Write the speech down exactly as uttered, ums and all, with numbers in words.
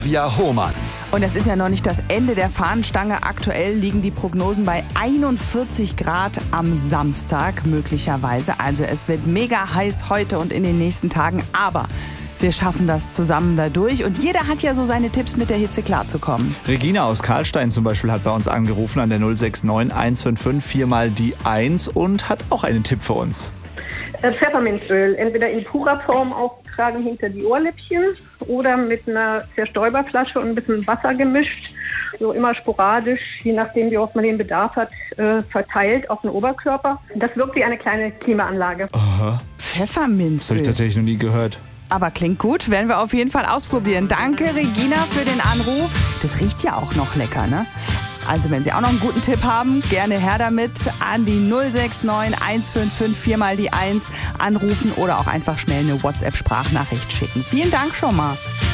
Via Hohmann. Und es ist ja noch nicht das Ende der Fahnenstange. Aktuell liegen die Prognosen bei einundvierzig Grad am Samstag möglicherweise. Also es wird mega heiß heute und in den nächsten Tagen. Aber wir schaffen das zusammen dadurch. Und jeder hat ja so seine Tipps, mit der Hitze klarzukommen. Regina aus Karlstein zum Beispiel hat bei uns angerufen an der null sechs neun eins fünf fünf vier mal die eins und hat auch einen Tipp für uns. Pfefferminzöl, entweder in purer Form auftragen hinter die Ohrläppchen oder mit einer Zerstäuberflasche und ein bisschen Wasser gemischt, so immer sporadisch, je nachdem wie oft man den Bedarf hat, äh, verteilt auf den Oberkörper. Das wirkt wie eine kleine Klimaanlage. Aha. Pfefferminzöl. Das habe ich tatsächlich noch nie gehört. Aber klingt gut, werden wir auf jeden Fall ausprobieren. Danke, Regina, für den Anruf. Das riecht ja auch noch lecker, ne? Also wenn Sie auch noch einen guten Tipp haben, gerne her damit an die null sechs neun eins fünf fünf vier mal die eins anrufen oder auch einfach schnell eine WhatsApp-Sprachnachricht schicken. Vielen Dank schon mal.